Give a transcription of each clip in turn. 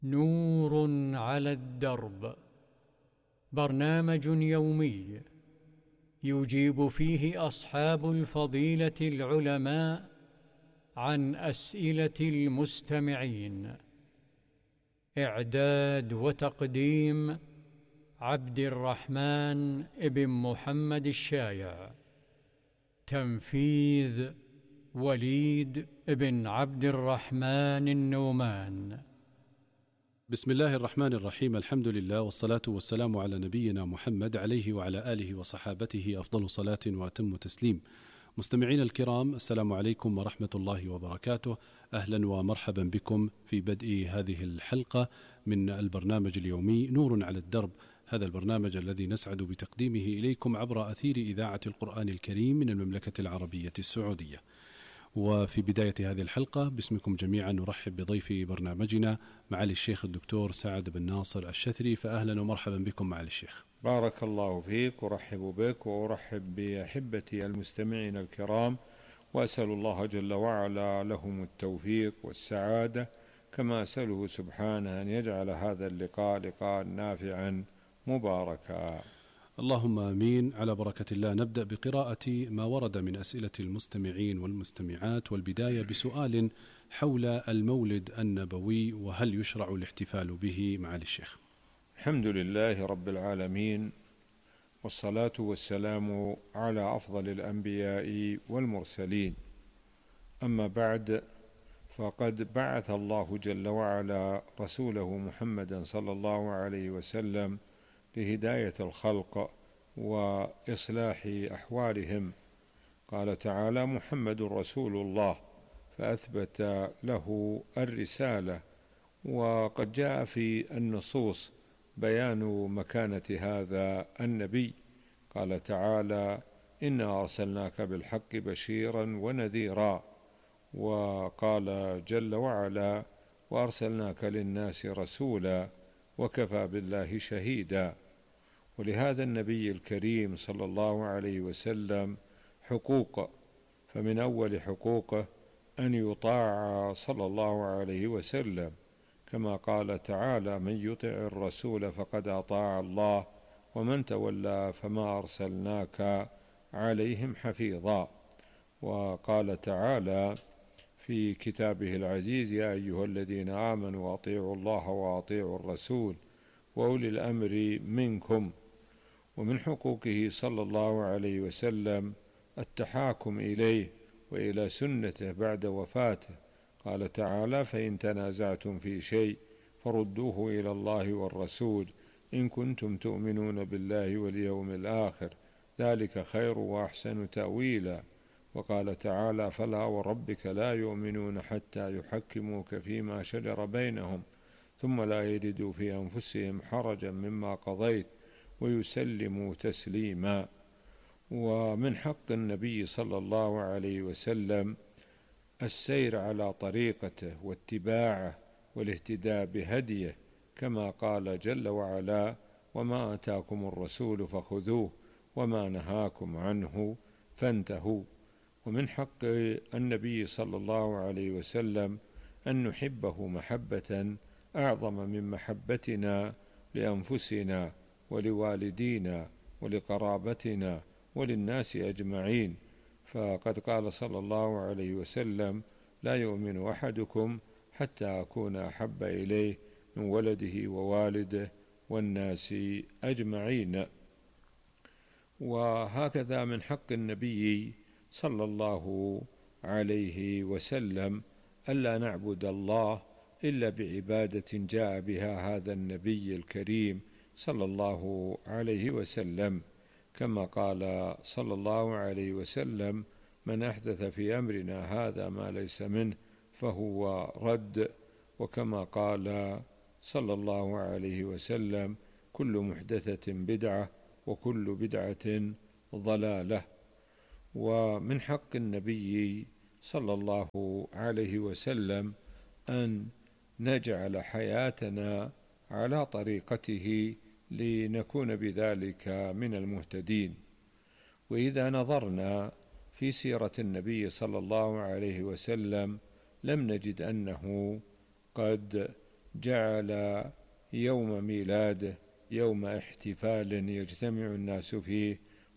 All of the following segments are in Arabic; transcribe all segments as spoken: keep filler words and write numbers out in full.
نور على الدرب، برنامج يومي يجيب فيه أصحاب الفضيلة العلماء عن أسئلة المستمعين. إعداد وتقديم عبد الرحمن ابن محمد الشايع. تنفيذ وليد بن عبد الرحمن النومان. بسم الله الرحمن الرحيم. الحمد لله والصلاة والسلام على نبينا محمد عليه وعلى آله وصحابته أفضل صلاة وأتم تسليم. مستمعين الكرام، السلام عليكم ورحمة الله وبركاته. أهلا ومرحبا بكم في بدء هذه الحلقة من البرنامج اليومي نور على الدرب، هذا البرنامج الذي نسعد بتقديمه إليكم عبر أثير إذاعة القرآن الكريم من المملكة العربية السعودية. وفي بداية هذه الحلقة باسمكم جميعا نرحب بضيف برنامجنا معالي الشيخ الدكتور سعد بن ناصر الشثري، فأهلا ومرحبا بكم معالي الشيخ. بارك الله فيك، ورحب بك وأرحب بأحبتي المستمعين الكرام، وأسأل الله جل وعلا لهم التوفيق والسعادة، كما أسأله سبحانه أن يجعل هذا اللقاء لقاء نافعا مباركا. اللهم آمين. على بركة الله نبدأ بقراءة ما ورد من أسئلة المستمعين والمستمعات، والبداية بسؤال حول المولد النبوي وهل يشرع الاحتفال به معالي الشيخ. الحمد لله رب العالمين، والصلاة والسلام على أفضل الأنبياء والمرسلين. أما بعد، فقد بعث الله جل وعلا رسوله محمدا صلى الله عليه وسلم لهداية الخلق وإصلاح أحوالهم. قال تعالى: محمد رسول الله، فأثبت له الرسالة. وقد جاء في النصوص بيان مكانة هذا النبي. قال تعالى: إنا أرسلناك بالحق بشيرا ونذيرا. وقال جل وعلا: وأرسلناك للناس رسولا وكفى بالله شهيدا. ولهذا النبي الكريم صلى الله عليه وسلم حقوق، فمن أول حقوقه أن يطاع صلى الله عليه وسلم، كما قال تعالى: من يطع الرسول فقد أطاع الله ومن تولى فما أرسلناك عليهم حفيظا. وقال تعالى في كتابه العزيز: يا أيها الذين آمنوا أطيعوا الله وأطيعوا الرسول وأولي الأمر منكم. ومن حقوقه صلى الله عليه وسلم التحاكم إليه وإلى سنته بعد وفاته. قال تعالى: فإن تنازعتم في شيء فردوه إلى الله والرسول إن كنتم تؤمنون بالله واليوم الآخر، ذلك خير وأحسن تأويلا. وقال تعالى: فلا وربك لا يؤمنون حتى يحكموك فيما شجر بينهم ثم لا يجدوا في أنفسهم حرجا مما قضيت ويسلموا تسليما. ومن حق النبي صلى الله عليه وسلم السير على طريقته واتباعه والاهتداء بهديه، كما قال جل وعلا: وما آتاكم الرسول فخذوه وما نهاكم عنه فانتهوا. ومن حق النبي صلى الله عليه وسلم أن نحبه محبة أعظم من محبتنا لأنفسنا ولوالدينا ولقرابتنا وللناس أجمعين. فقد قال صلى الله عليه وسلم: لا يؤمن أحدكم حتى أكون أحب إليه من ولده ووالده والناس أجمعين. وهكذا من حق النبي صلى الله عليه وسلم ألا نعبد الله إلا بعبادة جاء بها هذا النبي الكريم صلى الله عليه وسلم، كما قال صلى الله عليه وسلم: من أحدث في أمرنا هذا ما ليس منه فهو رد. وكما قال صلى الله عليه وسلم: كل محدثة بدعة وكل بدعة ضلالة. ومن حق النبي صلى الله عليه وسلم أن نجعل حياتنا على طريقته لنكون بذلك من المهتدين. وإذا نظرنا في سيرة النبي صلى الله عليه وسلم لم نجد أنه قد جعل يوم ميلاده يوم احتفال يجتمع الناس فيه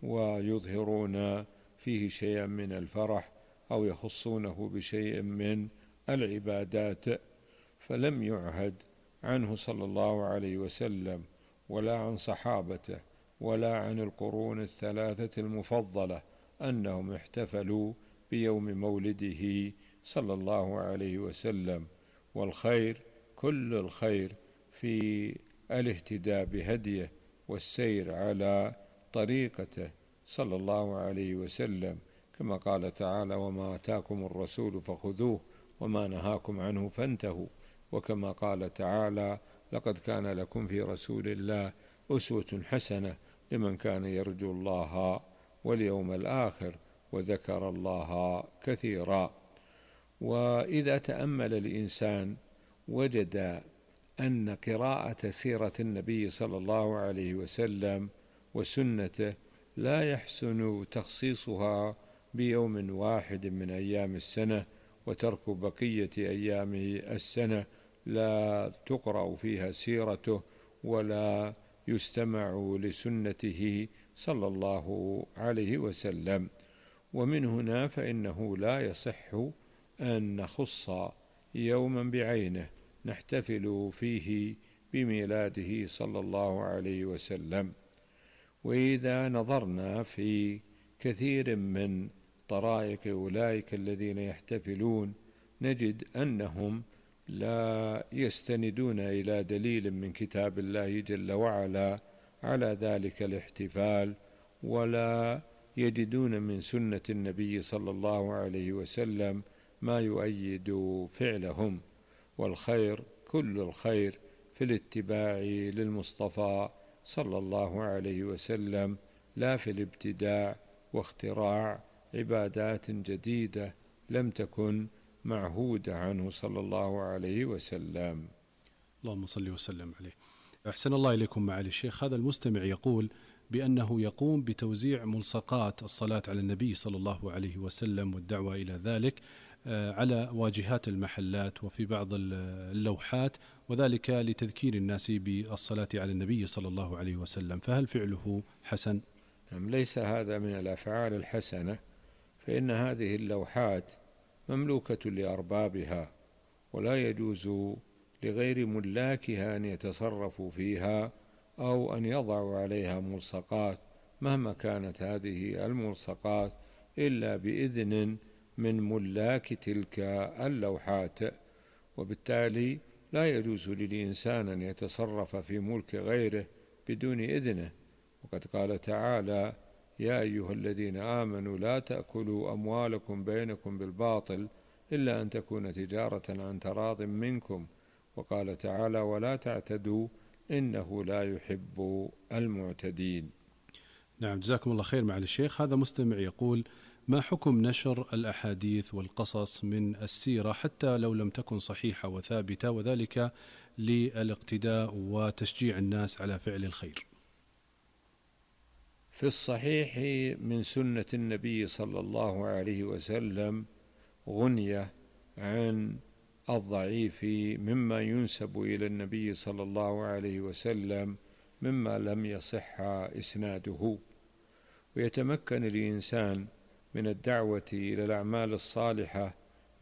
ويظهرون فيه شيئا من الفرح أو يخصونه بشيء من العبادات، فلم يعهد عنه صلى الله عليه وسلم ولا عن صحابته ولا عن القرون الثلاثة المفضلة أنهم احتفلوا بيوم مولده صلى الله عليه وسلم. والخير كل الخير في الاهتداء بهديه والسير على طريقته صلى الله عليه وسلم، كما قال تعالى: وما آتاكم الرسول فخذوه وما نهاكم عنه فانتهوا. وكما قال تعالى: لقد كان لكم في رسول الله أسوة حسنة لمن كان يرجو الله واليوم الآخر وذكر الله كثيرا. وإذا تأمل الإنسان وجد أن قراءة سيرة النبي صلى الله عليه وسلم وسنته لا يحسن تخصيصها بيوم واحد من أيام السنة وترك بقية أيام السنة لا تقرأ فيها سيرته ولا يستمع لسنته صلى الله عليه وسلم. ومن هنا فإنه لا يصح أن نخص يوما بعينه نحتفل فيه بميلاده صلى الله عليه وسلم. وإذا نظرنا في كثير من طرائق أولئك الذين يحتفلون نجد أنهم لا يستندون إلى دليل من كتاب الله جل وعلا على ذلك الاحتفال، ولا يجدون من سنة النبي صلى الله عليه وسلم ما يؤيد فعلهم. والخير كل الخير في الاتباع للمصطفى صلى الله عليه وسلم، لا في الابتداع واختراع عبادات جديدة لم تكن معهودة عنه صلى الله عليه وسلم. اللهم صل وسلم عليه. أحسن الله إليكم معالي الشيخ. هذا المستمع يقول بأنه يقوم بتوزيع ملصقات الصلاة على النبي صلى الله عليه وسلم والدعوة إلى ذلك على واجهات المحلات وفي بعض اللوحات، وذلك لتذكير الناس بالصلاة على النبي صلى الله عليه وسلم، فهل فعله حسن؟ نعم، ليس هذا من الأفعال الحسنة، فإن هذه اللوحات مملوكة لأربابها، ولا يجوز لغير ملاكها أن يتصرفوا فيها أو أن يضعوا عليها ملصقات مهما كانت هذه الملصقات إلا بإذن من ملاك تلك اللوحات. وبالتالي لا يجوز للإنسان أن يتصرف في ملك غيره بدون إذنه. وقد قال تعالى: يا أيها الذين آمنوا لا تأكلوا أموالكم بينكم بالباطل إلا أن تكون تجارة عن تراض منكم. وقال تعالى: ولا تعتدوا إنه لا يحب المعتدين. نعم، جزاكم الله خير معالي الشيخ. هذا مستمع يقول: ما حكم نشر الأحاديث والقصص من السيرة حتى لو لم تكن صحيحة وثابتة، وذلك للاقتداء وتشجيع الناس على فعل الخير؟ في الصحيح من سنة النبي صلى الله عليه وسلم غنية عن الضعيف مما ينسب إلى النبي صلى الله عليه وسلم مما لم يصح إسناده. ويتمكن الإنسان من الدعوة إلى الأعمال الصالحة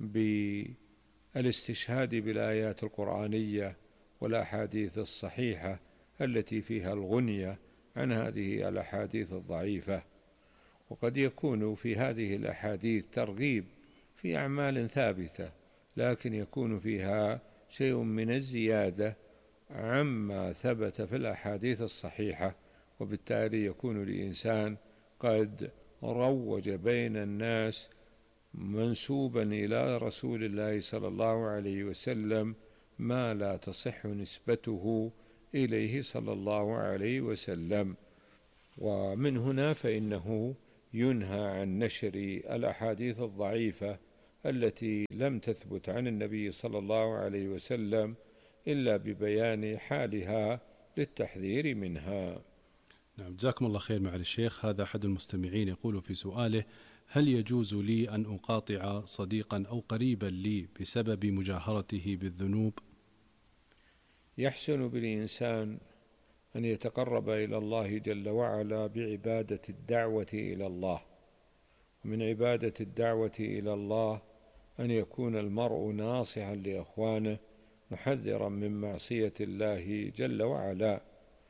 بالاستشهاد بالآيات القرآنية والأحاديث الصحيحة التي فيها الغنية عن هذه الأحاديث الضعيفة. وقد يكون في هذه الأحاديث ترغيب في أعمال ثابتة، لكن يكون فيها شيء من الزيادة عما ثبت في الأحاديث الصحيحة، وبالتالي يكون الإنسان قد روج بين الناس منسوبا إلى رسول الله صلى الله عليه وسلم ما لا تصح نسبته إليه صلى الله عليه وسلم. ومن هنا فإنه ينهى عن نشر الأحاديث الضعيفة التي لم تثبت عن النبي صلى الله عليه وسلم إلا ببيان حالها للتحذير منها. نعم، جزاكم الله خير معالي الشيخ. هذا أحد المستمعين يقول في سؤاله: هل يجوز لي أن أقاطع صديقا أو قريبا لي بسبب مجاهرته بالذنوب؟ يحسن بالإنسان أن يتقرب إلى الله جل وعلا بعبادة الدعوة إلى الله. ومن عبادة الدعوة إلى الله أن يكون المرء ناصحا لإخوانه محذرا من معصية الله جل وعلا.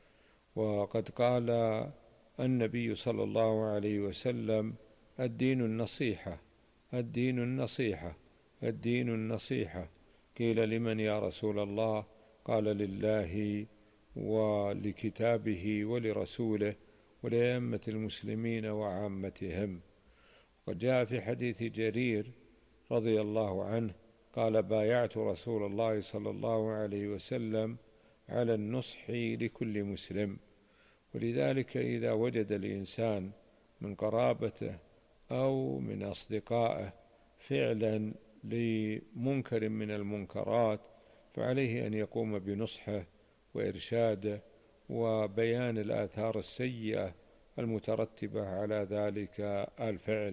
وقد قال النبي صلى الله عليه وسلم: الدين النصيحة، الدين النصيحة، الدين النصيحة. قيل: لمن يا رسول الله؟ قال: لله ولكتابه ولرسوله ولأئمة المسلمين وعامتهم. وقد جاء في حديث جرير رضي الله عنه قال: بايعت رسول الله صلى الله عليه وسلم على النصح لكل مسلم. ولذلك إذا وجد الإنسان من قرابته أو من أصدقائه فعلا لمنكر من المنكرات فعليه أن يقوم بنصحه وإرشاده وبيان الآثار السيئة المترتبة على ذلك الفعل.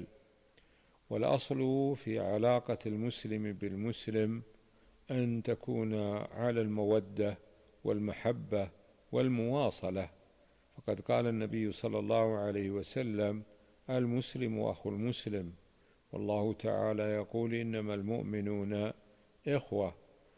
والأصل في علاقة المسلم بالمسلم أن تكون على المودة والمحبة والمواصلة. فقد قال النبي صلى الله عليه وسلم: المسلم أخو المسلم. والله تعالى يقول: إنما المؤمنون إخوة.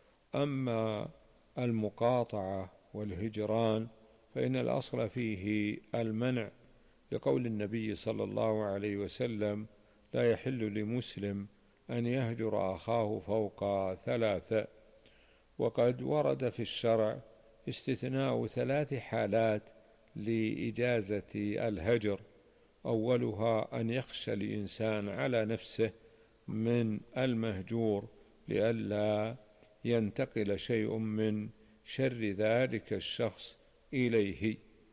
أما المقاطعة والهجران فإن الأصل فيه المنع، لقول النبي صلى الله عليه وسلم: لا يحل لمسلم أن يهجر أخاه فوق ثلاثة. وقد ورد في الشرع استثناء ثلاث حالات لإجازة الهجر: أولها أن يخشى الإنسان على نفسه من المهجور لئلا ينتقل شيء من شر ذلك الشخص إليه.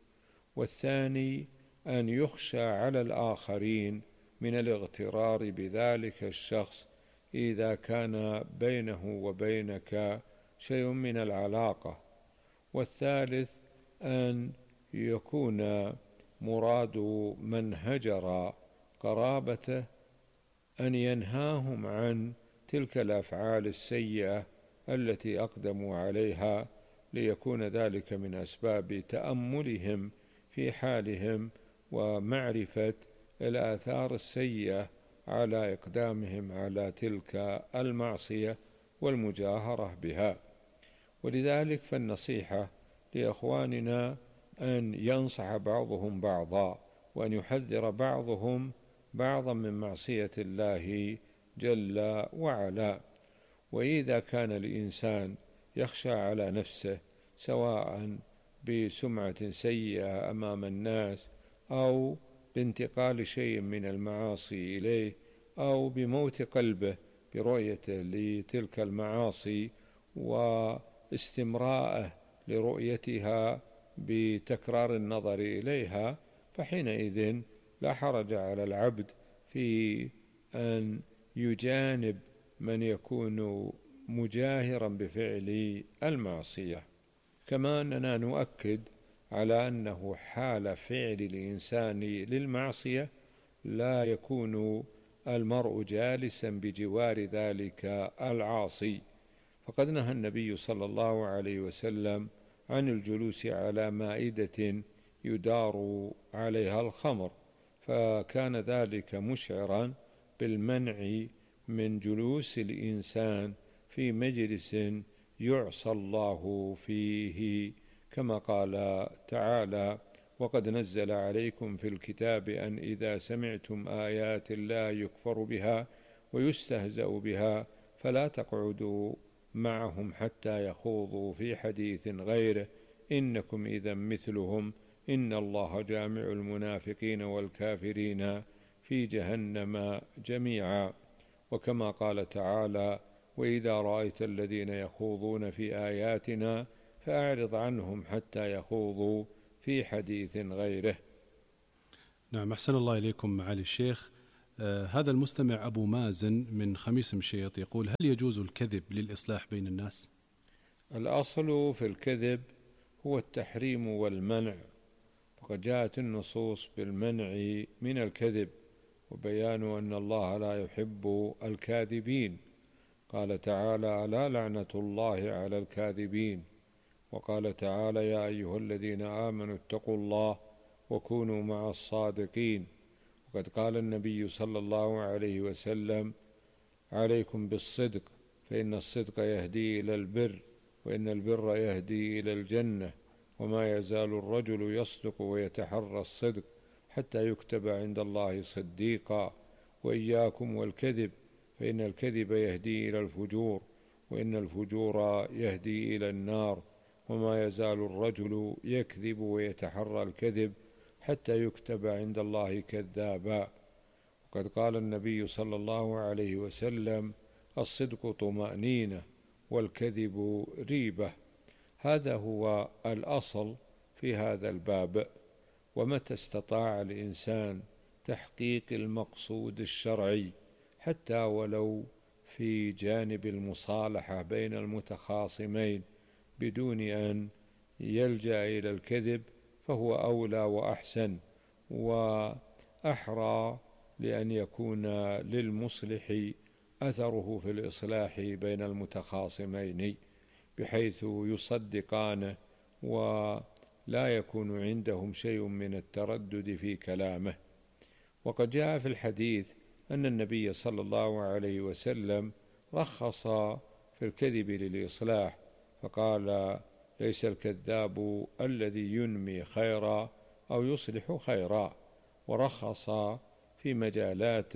والثاني أن يخشى على الآخرين من الاغترار بذلك الشخص إذا كان بينه وبينك شيء من العلاقة. والثالث أن يكون مراد من هجر قرابته أن ينهاهم عن تلك الأفعال السيئة التي أقدموا عليها، ليكون ذلك من أسباب تأملهم في حالهم ومعرفة الآثار السيئة على إقدامهم على تلك المعصية والمجاهرة بها. ولذلك فالنصيحة لإخواننا أن ينصح بعضهم بعضا، وأن يحذر بعضهم بعضا من معصية الله جل وعلا. وإذا كان الإنسان يخشى على نفسه سواء بسمعة سيئة أمام الناس أو بانتقال شيء من المعاصي إليه أو بموت قلبه برؤيته لتلك المعاصي واستمرائه لرؤيتها بتكرار النظر إليها، فحينئذ لا حرج على العبد في أن يجانب من يكون مجاهرا بفعل المعصية. كما أننا نؤكد على أنه حال فعل الإنسان للمعصية لا يكون المرء جالسا بجوار ذلك العاصي. فقد نهى النبي صلى الله عليه وسلم عن الجلوس على مائدة يدار عليها الخمر، فكان ذلك مشعرا بالمنع من جلوس الإنسان في مجلس يعصى الله فيه، كما قال تعالى: وقد نزل عليكم في الكتاب أن إذا سمعتم آيات الله يكفر بها ويستهزأ بها فلا تقعدوا معهم حتى يخوضوا في حديث غيره إنكم إذا مثلهم إن الله جامع المنافقين والكافرين في جهنم جميعا. وكما قال تعالى: وإذا رأيت الذين يخوضون في آياتنا فأعرض عنهم حتى يخوضوا في حديث غيره. نعم، أحسن الله إليكم معالي الشيخ. آه هذا المستمع أبو مازن من خميس مشيط يقول: هل يجوز الكذب للإصلاح بين الناس؟ الأصل في الكذب هو التحريم والمنع، فقد جاءت النصوص بالمنع من الكذب وبيان أن الله لا يحب الكاذبين. قال تعالى: ألا لعنة الله على الكاذبين. وقال تعالى: يا أيها الذين آمنوا اتقوا الله وكونوا مع الصادقين. وقد قال النبي صلى الله عليه وسلم: عليكم بالصدق، فإن الصدق يهدي إلى البر، وإن البر يهدي إلى الجنة، وما يزال الرجل يصدق ويتحرى الصدق حتى يكتب عند الله صديقا. وإياكم والكذب، فإن الكذب يهدي إلى الفجور، وإن الفجور يهدي إلى النار، وما يزال الرجل يكذب ويتحرى الكذب حتى يكتب عند الله كذابا. وقد قال النبي صلى الله عليه وسلم: الصدق طمأنينة، والكذب ريبة. هذا هو الأصل في هذا الباب. ومتى استطاع الإنسان تحقيق المقصود الشرعي حتى ولو في جانب المصالحة بين المتخاصمين بدون أن يلجأ إلى الكذب، فهو أولى وأحسن وأحرى، لأن يكون للمصلح أثره في الإصلاح بين المتخاصمين، بحيث يصدقانه ولا يكون عندهم شيء من التردد في كلامه. وقد جاء في الحديث أن النبي صلى الله عليه وسلم رخص في الكذب للإصلاح، فقال: ليس الكذاب الذي ينمي خيرا أو يصلح خيرا. ورخص في مجالات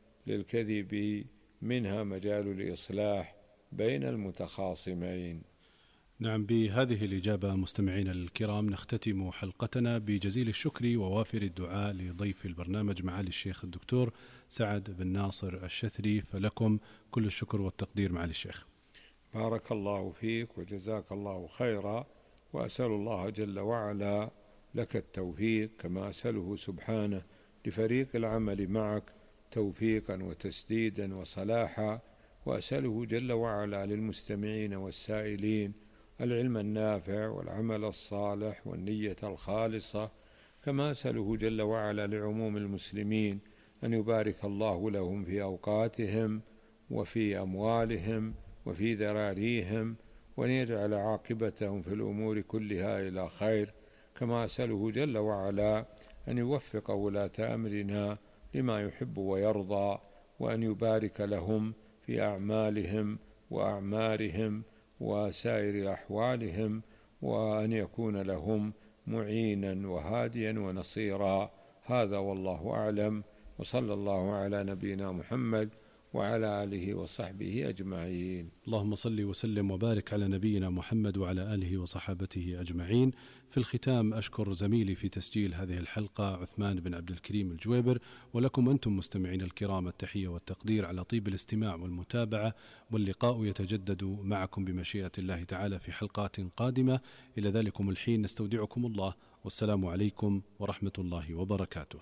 للكذب، منها مجال الإصلاح بين المتخاصمين. نعم، بهذه الإجابة مستمعين الكرام نختتم حلقتنا بجزيل الشكر ووافر الدعاء لضيف البرنامج معالي الشيخ الدكتور سعد بن ناصر الشثري، فلكم كل الشكر والتقدير معالي الشيخ. بارك الله فيك وجزاك الله خيرا، وأسأل الله جل وعلا لك التوفيق، كما أسأله سبحانه لفريق العمل معك توفيقا وتسديدا وصلاحا، وأسأله جل وعلا للمستمعين والسائلين العلم النافع والعمل الصالح والنية الخالصة، كما أسأله جل وعلا لعموم المسلمين أن يبارك الله لهم في أوقاتهم وفي أموالهم وفي ذراريهم، وأن يجعل عاقبتهم في الأمور كلها إلى خير، كما أسأله جل وعلا أن يوفق ولاة أمرنا لما يحب ويرضى، وأن يبارك لهم في أعمالهم وأعمارهم وسائر أحوالهم، وأن يكون لهم معينا وهاديا ونصيرا. هذا والله أعلم، وصلى الله على نبينا محمد وعلى آله وصحبه أجمعين. اللهم صل وسلم وبارك على نبينا محمد وعلى آله وصحابته أجمعين. في الختام أشكر زميلي في تسجيل هذه الحلقة عثمان بن عبد الكريم الجويبر، ولكم أنتم مستمعين الكرام التحية والتقدير على طيب الاستماع والمتابعة، واللقاء يتجدد معكم بمشيئة الله تعالى في حلقات قادمة. إلى ذلكم الحين نستودعكم الله، والسلام عليكم ورحمة الله وبركاته.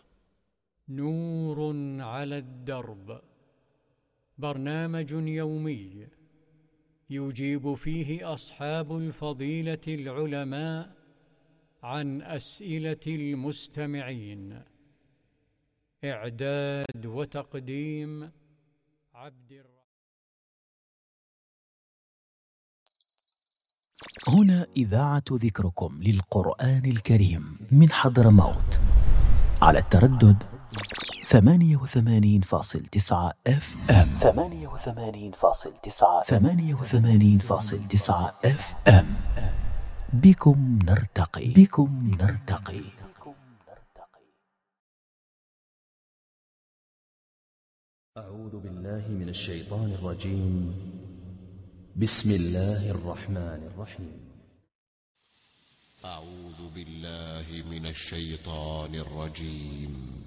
نور على الدرب، برنامج يومي يجيب فيه أصحاب الفضيلة العلماء عن أسئلة المستمعين. إعداد وتقديم عبد الرحمن. هنا إذاعة ذكركم للقرآن الكريم من حضرموت على التردد ثمانية وثمانين فاصل تسعة اف ام ثمانية وثمانين فاصل تسعة ثمانية وثمانين فاصل تسعة اف ام. بكم نرتقي بكم نرتقي. أعوذ بالله من الشيطان الرجيم. بسم الله الرحمن الرحيم. أعوذ بالله من الشيطان الرجيم.